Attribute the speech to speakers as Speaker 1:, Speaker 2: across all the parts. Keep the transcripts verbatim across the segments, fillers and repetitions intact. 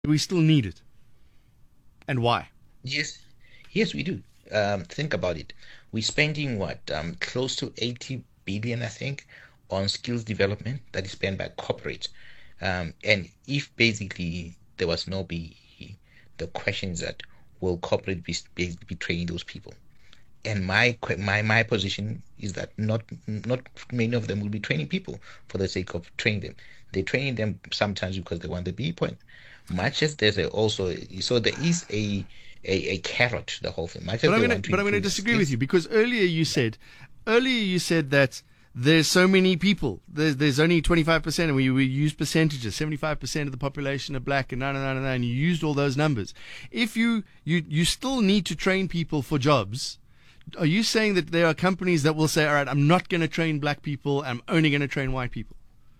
Speaker 1: we still need it, and why?
Speaker 2: Yes, yes, we do. Um, think about it. We're spending what, um, close to eighty billion, I think, on skills development that is spent by corporates. Um, and if basically there was no B E E, the question is that will corporate be, basically be training those people? And my que- my my position is that not not many of them will be training people for the sake of training them. They're training them sometimes because they want the B E point. Much as there's a also so there is a a, a carrot to the whole thing. Much as
Speaker 1: But I'm
Speaker 2: they
Speaker 1: going
Speaker 2: want
Speaker 1: to
Speaker 2: to
Speaker 1: but I'm going to
Speaker 2: improve
Speaker 1: disagree with
Speaker 2: skills.
Speaker 1: you, because earlier you said earlier you said that there's so many people. There's there's only twenty-five percent, and we, we use percentages. seventy-five percent of the population are black, and nine nine nine, and you used all those numbers. If you you you still need to train people for jobs, are you saying that there are companies that will say, all right, I'm not going to train black people, I'm only going to train white people?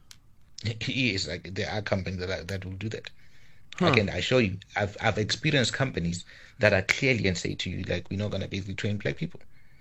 Speaker 2: Yes, like there are companies that are, that will do that. I
Speaker 1: Huh.
Speaker 2: can assure you. I've I've experienced companies that are clearly and say to you like we're not going to basically train black people.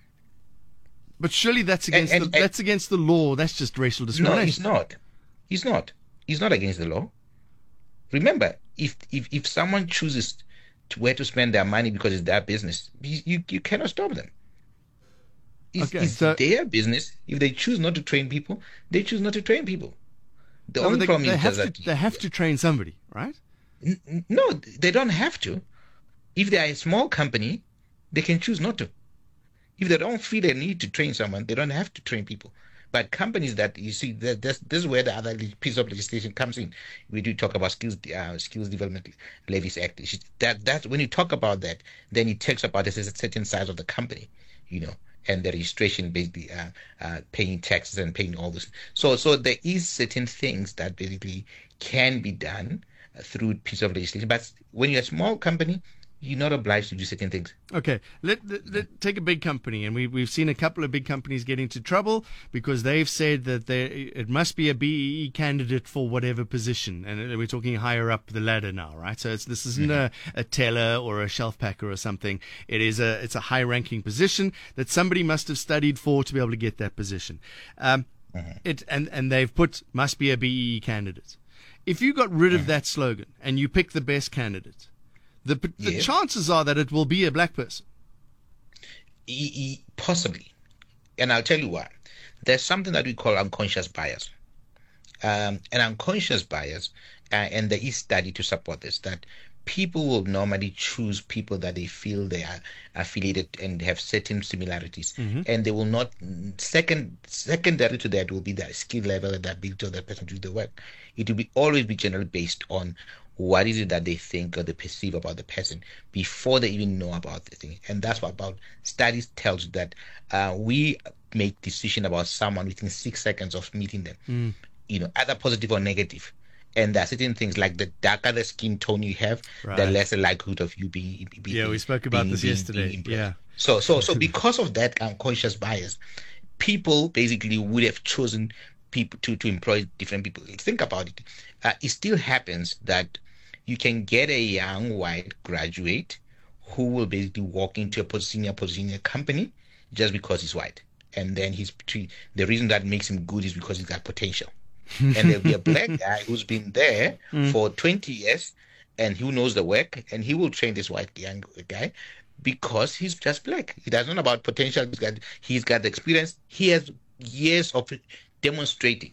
Speaker 1: But surely that's
Speaker 2: And,
Speaker 1: against the
Speaker 2: and, and
Speaker 1: that's against the law. That's just racial
Speaker 2: no, it's
Speaker 1: discrimination.
Speaker 2: not. It's not. It's not against the law. Remember, if if if someone chooses to where to spend their money because it's their business, you you, you cannot stop them. It's,
Speaker 1: Okay,
Speaker 2: it's
Speaker 1: so
Speaker 2: their business. If they choose not to train people, they choose not to train people. The
Speaker 1: no, but
Speaker 2: only
Speaker 1: they
Speaker 2: problem
Speaker 1: they
Speaker 2: is just
Speaker 1: have to
Speaker 2: that
Speaker 1: they have to train somebody, right?
Speaker 2: n- n- no, they don't have to. If they are a small company, they can choose not to. If they don't feel a need to train someone, they don't have to train people. But companies that you see, that this, this is where the other le- piece of legislation comes in. We do talk about skills uh, skills development levies act. It's just That that's when you talk about that, then it talks about this as a certain size of the company, you know, and the registration basically uh, uh, paying taxes and paying all this. So so there is certain things that basically can be done uh, through piece of legislation. But when you're a small company, you're not obliged to do certain things.
Speaker 1: Okay, let, let, let take a big company, and we we've seen a couple of big companies get into trouble because they've said that they it must be a B E E candidate for whatever position, and we're talking higher up the ladder now, right? So it's, this isn't a, a teller or a shelf packer or something. It is a it's a high ranking position that somebody must have studied for to be able to get that position. Um, it and and they've put must be a B E E candidate. If you got rid of that slogan and you pick the best candidate, the the
Speaker 2: Yes.
Speaker 1: chances are that it will be a black person.
Speaker 2: E- e- possibly. And I'll tell you why. There's something that we call unconscious bias. Um, an unconscious bias, uh, and there is study to support this, that people will normally choose people that they feel they are affiliated and have certain similarities. And they will not, second, secondary to that will be the skill level and the ability of that person to do the work. It will be always be generally based on what is it that they think or they perceive about the person before they even know about the thing. And that's what about studies tells you that uh, we make decision about someone within six seconds of meeting them, you know, either positive or negative. And there are certain things like the darker the skin tone you have, the
Speaker 1: Right.
Speaker 2: less the likelihood of you being, being
Speaker 1: Yeah, we spoke about
Speaker 2: being,
Speaker 1: this
Speaker 2: being,
Speaker 1: yesterday.
Speaker 2: being impressed.
Speaker 1: Yeah.
Speaker 2: So so so because of that unconscious bias, people basically would have chosen people to, to employ different people. Think about it. Uh, it still happens that you can get a young white graduate who will basically walk into a pos- senior position in a company just because he's white. And then he's the reason that makes him good is because he's got potential. And there'll be a black guy who's been there for twenty years and who knows the work, and he will train this white young guy because he's just black. He doesn't know about potential. He's got he's got the experience. He has years of demonstrating.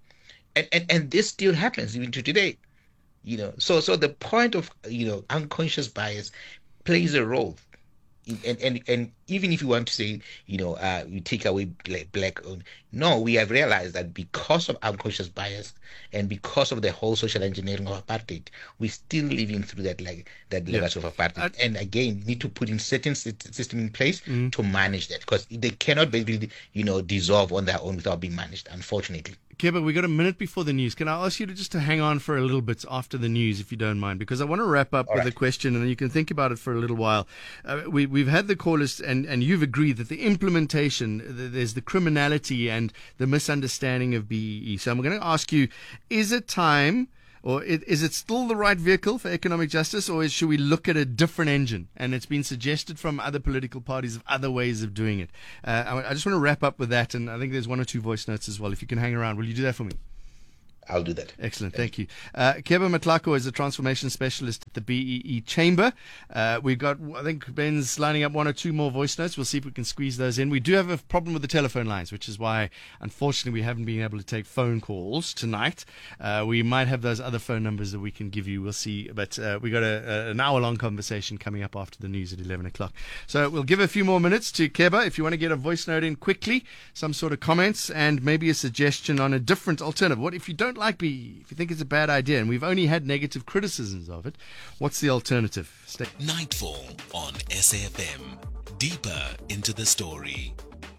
Speaker 2: And and, and this still happens even to today. You know, so so the point of you know unconscious bias plays a role. And, and and even if you want to say, you know, uh, you take away black, black, no, we have realized that because of unconscious bias and because of the whole social engineering of apartheid, we're still living through that like that
Speaker 1: Yeah.
Speaker 2: legacy of apartheid.
Speaker 1: I-
Speaker 2: And again, you need to put in certain sy- system in place to manage that because they cannot basically, you know, dissolve on their own without being managed. Unfortunately.
Speaker 1: Keba, we got a minute before the news. Can I ask you to just to hang on for a little bit after the news, if you don't mind, because I want to wrap up
Speaker 2: All
Speaker 1: with
Speaker 2: right.
Speaker 1: a question, and then you can think about it for a little while. Uh, we, we've had the callers, and, and you've agreed that the implementation, th- there's the criminality and the misunderstanding of B E E. So I'm going to ask you: is it time, or it, is it still the right vehicle for economic justice, or is, should we look at a different engine? And it's been suggested from other political parties of other ways of doing it. Uh, I, I just want to wrap up with that, and I think there's one or two voice notes as well. If you can hang around, will you do that for me?
Speaker 2: I'll do that.
Speaker 1: Excellent. Thank you. Uh, Keba Matlako is a transformation specialist at the B E E Chamber. Uh, we've got, I think Ben's lining up one or two more voice notes. We'll see if we can squeeze those in. We do have a problem with the telephone lines, which is why, unfortunately, we haven't been able to take phone calls tonight. Uh, we might have those other phone numbers that we can give you. We'll see. But uh, we got a, a, an hour-long conversation coming up after the news at eleven o'clock. So we'll give a few more minutes to Keba if you want to get a voice note in quickly, some sort of comments, and maybe a suggestion on a different alternative. What if you don't like B E E, if you think it's a bad idea, and we've only had negative criticisms of it, what's the alternative? Stay-
Speaker 3: Nightfall on S A F M. Deeper into the story.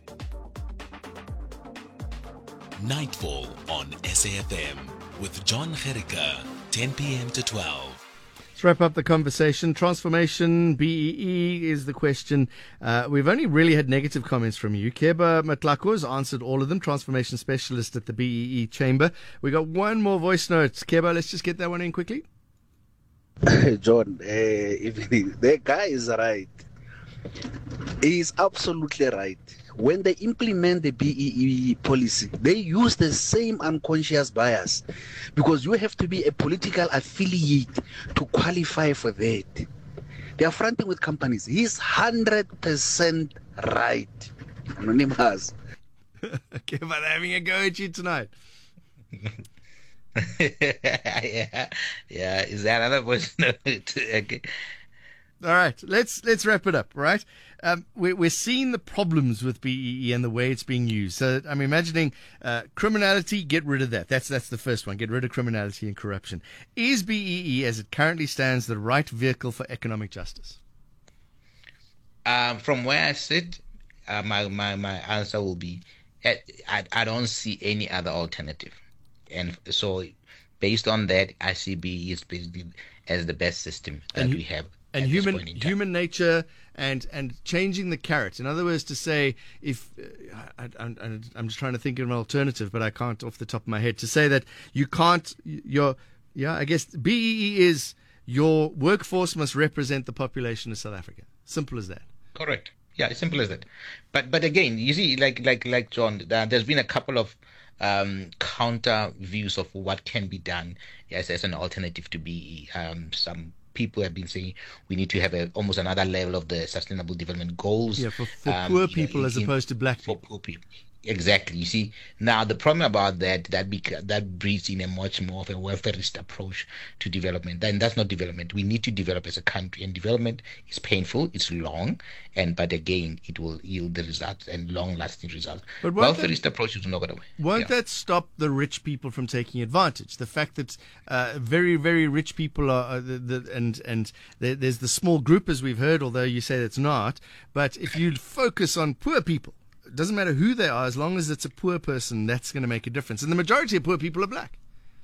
Speaker 3: Nightfall on S A F M with John Gericke, ten p.m. to twelve.
Speaker 1: Let's wrap up the conversation. Transformation, B E E is the question. Uh, we've only really had negative comments from you. Keba Matlako has answered all of them, transformation specialist at the B E E Chamber. We got one more voice note. Keba, let's just get that one in quickly.
Speaker 4: John, uh, if the guy is right, he is absolutely right. When they implement the B E E policy, they use the same unconscious bias because you have to be a political affiliate to qualify for that. They are fronting with companies. He's one hundred percent right. Anonymous.
Speaker 1: Okay, but having a go at you tonight.
Speaker 2: yeah, yeah. Is that another person? Okay.
Speaker 1: All right, let's let's wrap it up. Right, um, we're we're seeing the problems with B E E and the way it's being used. So I'm imagining uh, criminality. Get rid of that. That's that's the first one. Get rid of criminality and corruption. Is B E E, as it currently stands, the right vehicle for economic justice?
Speaker 2: Um, from where I sit, uh, my my my answer will be, I, I I don't see any other alternative, and so based on that, I see B E E as basically as the best system that
Speaker 1: and,
Speaker 2: we have.
Speaker 1: And human human nature and, and changing the carrot. In other words, to say, if uh, I, I, I'm just trying to think of an alternative, but I can't off the top of my head, to say that you can't, your, yeah, I guess B E E is your workforce must represent the population of South Africa. Simple as that.
Speaker 2: Correct. Yeah, as simple as that. But but again, you see, like like like John, uh, there's been a couple of um, counter views of what can be done as, as an alternative to B E E. Um, some people have been saying we need to have a, almost another level of the Sustainable Development Goals.
Speaker 1: Yeah, for, for
Speaker 2: um,
Speaker 1: poor people
Speaker 2: know,
Speaker 1: as
Speaker 2: in,
Speaker 1: opposed to black
Speaker 2: for
Speaker 1: people.
Speaker 2: Poor people. Exactly. You see, now the problem about that that beca- that breeds in a much more of a welfarist approach to development. And that's not development. We need to develop as a country, and development is painful, it's long, and but again, it will yield the results and long-lasting results. But welfarist that, approach is not going to work.
Speaker 1: Won't
Speaker 2: yeah.
Speaker 1: that stop the rich people from taking advantage? The fact that uh, very, very rich people are, uh, the, the, and and there, there's the small group, as we've heard, although you say it's not. But if you focus on poor people, it doesn't matter who they are, as long as it's a poor person, that's going to make a difference. And the majority of poor people are black.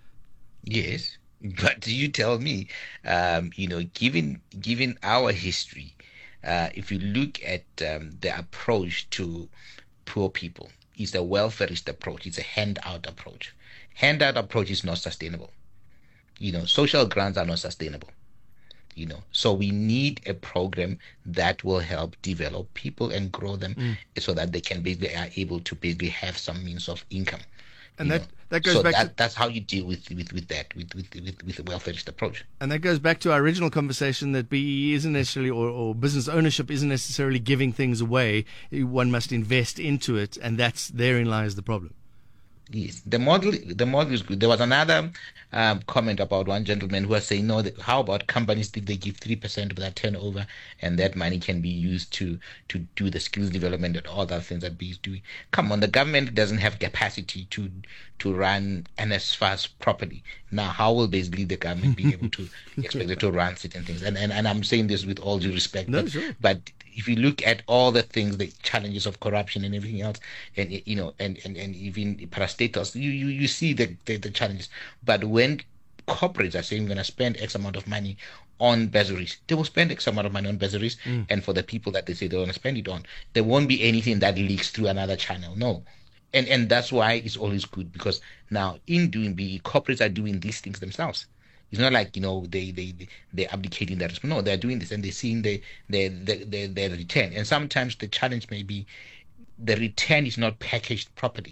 Speaker 2: Yes, but you tell me, um, you know, given given our history, uh, if you look at um, the approach to poor people, it's a welfarist approach. It's a handout approach. Handout approach is not sustainable. You know, social grants are not sustainable. You know, so we need a program that will help develop people and grow them mm. so that they can basically are able to basically have some means of income.
Speaker 1: And that,
Speaker 2: know?
Speaker 1: that goes
Speaker 2: so
Speaker 1: back
Speaker 2: that,
Speaker 1: to
Speaker 2: that's how you deal with with, with that with with with, with a welfarist approach.
Speaker 1: And that goes back to our original conversation that B E E isn't necessarily, or, or business ownership isn't necessarily giving things away. One must invest into it, and that's therein lies the problem.
Speaker 2: Yes, the model the model is good. There was another um, comment about one gentleman who was saying, no, that, how about companies if they give three percent of their turnover and that money can be used to to do the skills development and all that things that B is doing? Come on, the government doesn't have capacity to to run N S F A S properly. Now, how will basically the government be able to expect it to run certain things? And, and and I'm saying this with all due respect.
Speaker 1: No,
Speaker 2: but,
Speaker 1: sure.
Speaker 2: but if you look at all the things, the challenges of corruption and everything else, and you know, and and, and even parastatus, you, you you see the, the the challenges. But when corporates are saying we're going to spend X amount of money on bursaries, they will spend X amount of money on bursaries, mm. and for the people that they say they want to spend it on, there won't be anything that leaks through another channel. No. And and that's why it's always good, because now in doing B E, corporates are doing these things themselves. It's not like, you know, they, they, they're abdicating their responsibility. No, they're doing this and they're seeing the, the, the, the, their return. And sometimes the challenge may be the return is not packaged properly.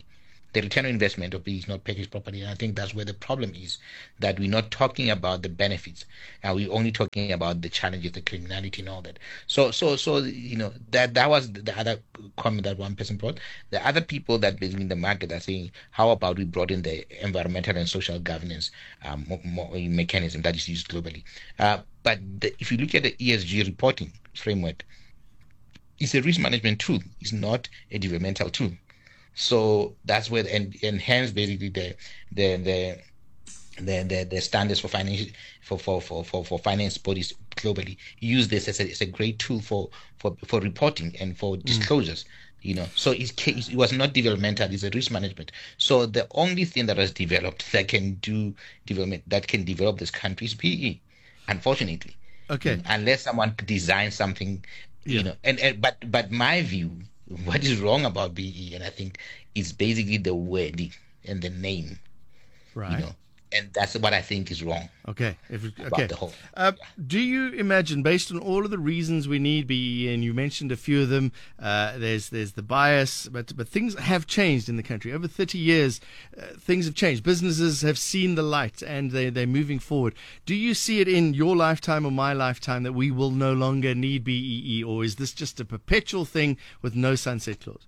Speaker 2: the return on investment of B E E is not packaged properly. And I think that's where the problem is, that we're not talking about the benefits, and we're only talking about the challenges, the criminality and all that. So, so, so you know, that that was the other comment that one person brought. The other people that basically in the market are saying, how about we brought in the environmental and social governance um, more, more mechanism that is used globally? Uh, but the, if you look at the E S G reporting framework, it's a risk management tool. It's not a developmental tool. So that's where, and, and hence basically the the the the the, the standards for finance for, for, for, for, for finance bodies globally use this as a, as a great tool for, for, for reporting and for disclosures. Mm. You know, so it's, it was not developmental; it's a risk management. So the only thing that was developed that can do development, that can develop this country is B E E, unfortunately.
Speaker 1: Okay.
Speaker 2: Unless someone designs something, you yeah. know, and, and but but my view. What is wrong about B E E, and I think it's basically the wording and the name,
Speaker 1: right?
Speaker 2: You know, and that's what I think is wrong.
Speaker 1: Okay, if,
Speaker 2: about
Speaker 1: okay.
Speaker 2: The whole,
Speaker 1: uh,
Speaker 2: yeah.
Speaker 1: Do you imagine, based on all of the reasons we need B E E, and you mentioned a few of them, uh, there's there's the bias, but but things have changed in the country over thirty years. Uh, things have changed. Businesses have seen the light, and they they're moving forward. Do you see it in your lifetime or my lifetime that we will no longer need B E E, or is this just a perpetual thing with no sunset clause?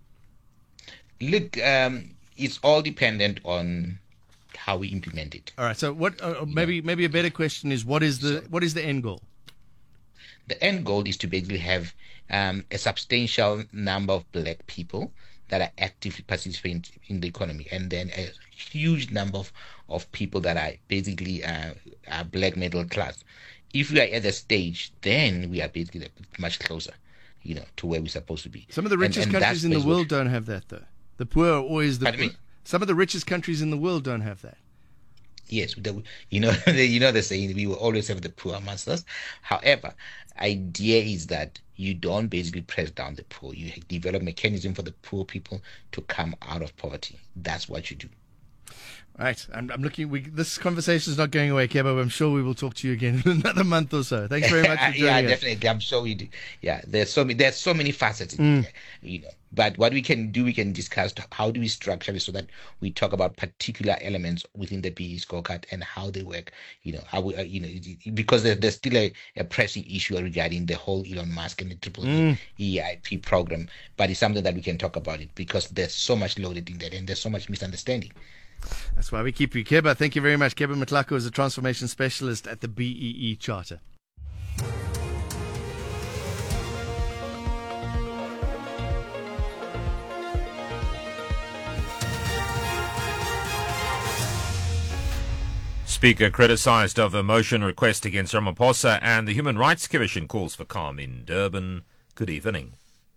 Speaker 2: Look, um, it's all dependent on how we implement it.
Speaker 1: All right. So, what? Uh, maybe yeah. maybe a better question is, what is the so, what is the end goal?
Speaker 2: The end goal is to basically have um, a substantial number of black people that are actively participating in the economy, and then a huge number of, of people that are basically uh, are black middle class. If we are at the stage, then we are basically much closer, you know, to where we're supposed to be.
Speaker 1: Some of the richest and, and countries in the world don't have that, though. The poor are always the poor. Some of the richest countries in the world don't have that.
Speaker 2: Yes, the, you know, the, you know the saying, we will always have the poor amongst us. However, idea is that you don't basically press down the poor. You develop mechanism for the poor people to come out of poverty. That's what you do.
Speaker 1: Right. I'm, I'm looking. We, this conversation is not going away, Kebo. I'm sure we will talk to you again in another month or so. Thanks very much for joining
Speaker 2: yeah,
Speaker 1: us.
Speaker 2: definitely. I'm sure we do. Yeah, there's so many. There's so many facets. In mm. You know, but what we can do, we can discuss how do we structure it so that we talk about particular elements within the B E E scorecard and how they work. You know, how we, uh, you know, because there, there's still a, a pressing issue regarding the whole Elon Musk and the triple mm. E I P program. But it's something that we can talk about it because there's so much loaded in that and there's so much misunderstanding.
Speaker 1: That's why we keep you, Keba. Thank you very much. Keba Matlako is a transformation specialist at the B E E Charter.
Speaker 5: Speaker criticised of a motion request against Ramaphosa, and the Human Rights Commission calls for calm in Durban. Good evening.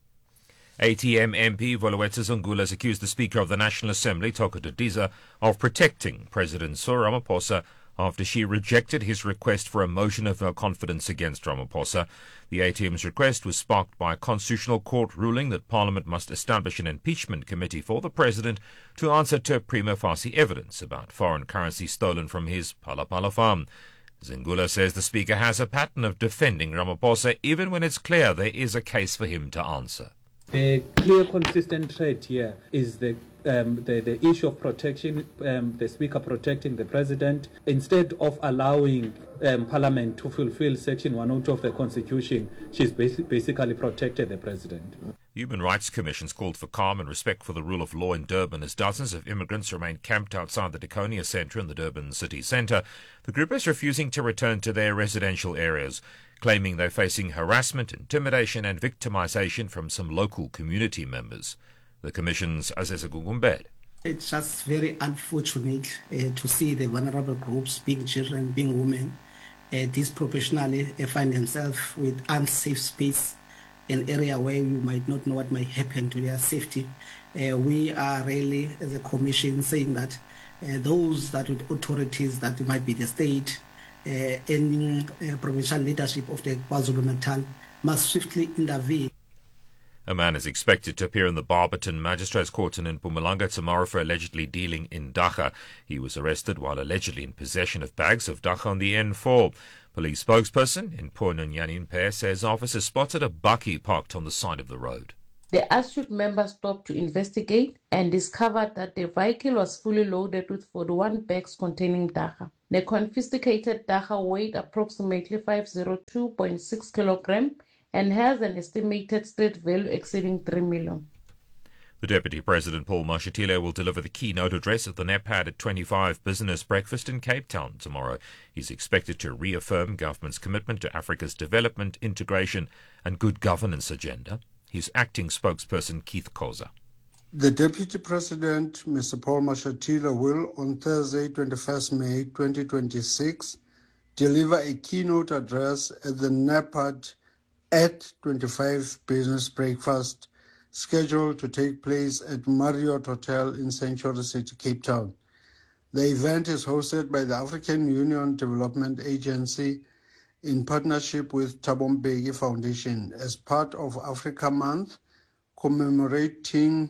Speaker 5: A T M M P Volowetsa Zungula has accused the Speaker of the National Assembly, Thoko Didiza, of protecting President Cyril Ramaphosa after she rejected his request for a motion of no confidence against Ramaphosa. The A T M's request was sparked by a Constitutional Court ruling that Parliament must establish an impeachment committee for the President to answer to prima facie evidence about foreign currency stolen from his Phalaphala farm. Zungula says the Speaker has a pattern of defending Ramaphosa even when it's clear there is a case for him to answer.
Speaker 6: The clear, consistent trait here is the um, the, the issue of protection, um, the Speaker protecting the President, instead of allowing um, Parliament to fulfill Section one oh two of the Constitution. She's basi- basically protected the President.
Speaker 5: Human Rights Commission's called for calm and respect for the rule of law in Durban as dozens of immigrants remain camped outside the Diconia Centre in the Durban city centre. The group is refusing to return to their residential areas, claiming they're facing harassment, intimidation and victimization from some local community members. The Commission's Azeza Gugumbed.
Speaker 7: It's just very unfortunate uh, to see the vulnerable groups, being children, being women, uh, disproportionately uh, find themselves with unsafe space, an area where you might not know what might happen to their safety. Uh, we are really, as a Commission, saying that uh, those that with authorities that might be the state, uh, any uh, provincial leadership of the KwaZulu-Natal must swiftly intervene.
Speaker 5: A man is expected to appear in the Barberton Magistrates Court in Mpumalanga tomorrow for allegedly dealing in dagga. He was arrested while allegedly in possession of bags of dagga on the N four. Police spokesperson in Nyaninpe says officers spotted a bakkie parked on the side of the road.
Speaker 8: The Astute member stopped to investigate and discovered that the vehicle was fully loaded with forty-one bags containing dagga. The confiscated dagga weighed approximately five hundred two point six kilograms and has an estimated street value exceeding three million.
Speaker 5: The Deputy President, Paul Mashatile, will deliver the keynote address at the NEPAD at twenty-five Business Breakfast in Cape Town tomorrow. He's expected to reaffirm government's commitment to Africa's development, integration and good governance agenda. His acting spokesperson, Keith Khoza.
Speaker 9: The Deputy President, Mister Paul Mashatile, will on Thursday, twenty-first May twenty twenty-six, deliver a keynote address at the NEPAD at twenty-five Business Breakfast, scheduled to take place at Marriott Hotel in Sanctuary City, Cape Town. The event is hosted by the African Union Development Agency in partnership with Thabo Mbeki Foundation as part of Africa Month, commemorating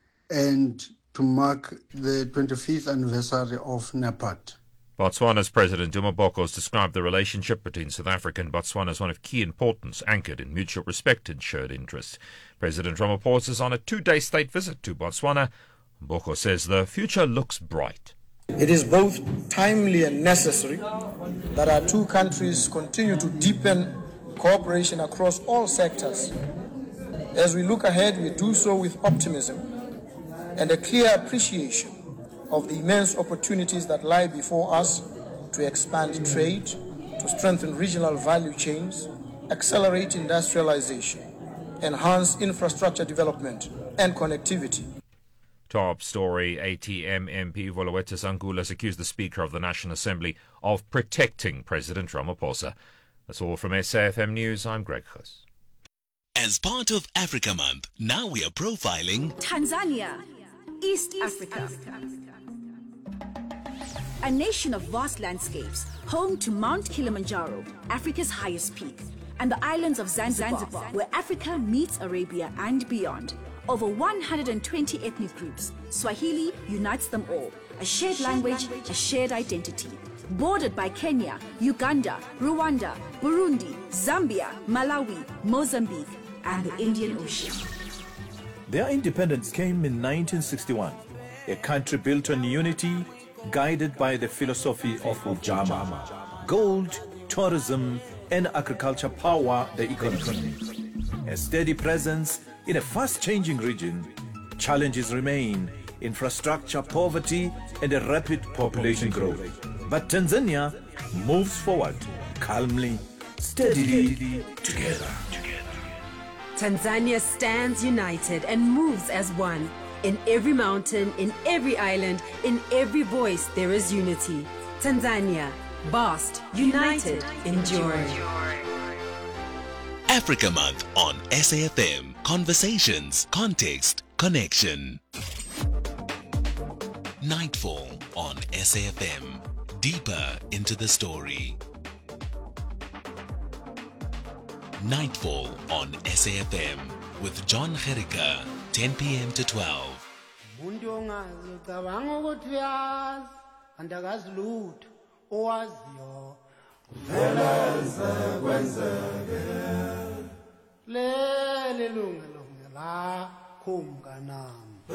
Speaker 9: and to mark the twenty-fifth anniversary of NEPAD.
Speaker 5: Botswana's President Duma Boko has described the relationship between South Africa and Botswana as one of key importance, anchored in mutual respect and shared interest. President Ramaphosa is on a two-day state visit to Botswana. Boko says the future looks bright.
Speaker 10: It is both timely and necessary that our two countries continue to deepen cooperation across all sectors. As we look ahead, we do so with optimism and a clear appreciation of the immense opportunities that lie before us to expand trade, to strengthen regional value chains, accelerate industrialization, enhance infrastructure development and connectivity.
Speaker 5: Top story, A T M M P Volowetsa Zangula has accused the Speaker of the National Assembly of protecting President Ramaphosa. That's all from S A F M News. I'm Greg Huss.
Speaker 3: As part of Africa Month, now we are profiling
Speaker 11: Tanzania, East Africa. A nation of vast landscapes, home to Mount Kilimanjaro, Africa's highest peak, and the islands of Zanzibar, Zanzibar, where Africa meets Arabia and beyond. Over one hundred twenty ethnic groups, Swahili unites them all. A shared language, a shared identity. Bordered by Kenya, Uganda, Rwanda, Burundi, Zambia, Malawi, Mozambique, and the Indian Ocean.
Speaker 12: Their independence came in nineteen sixty-one, a country built on unity, guided by the philosophy of Ujamaa. Gold, tourism, and agriculture power the economy. A steady presence in a fast-changing region, challenges remain: infrastructure, poverty, and a rapid population growth. But Tanzania moves forward calmly, steadily, together.
Speaker 13: Tanzania stands united and moves as one. In every mountain, in every island, in every voice, there is unity. Tanzania, vast, united, enduring.
Speaker 3: Africa Month on S A F M. Conversations, context, connection. Nightfall on S A F M. Deeper into the story. Nightfall on S A F M with John Gericka, ten p.m. to twelve.
Speaker 14: Lele lunga lunga la kumgana.